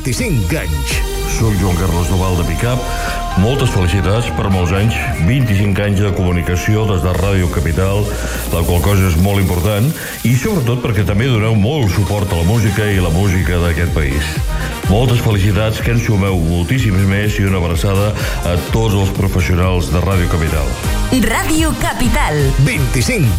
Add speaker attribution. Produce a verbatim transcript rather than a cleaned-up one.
Speaker 1: vint-i-cinc anys.
Speaker 2: Soc Joan Carles Duval de Picap. Moltes felicitats per molts anys, vint-i-cinc anys de comunicació des de Ràdio Capital, la qual cosa és molt important, i sobretot perquè també doneu molt suport a la música i la música d'aquest país. Moltes felicitats, que en sumeu moltíssims més, i una abraçada a tots els professionals de Ràdio Capital.
Speaker 3: Ràdio Capital.
Speaker 1: vint-i-cinc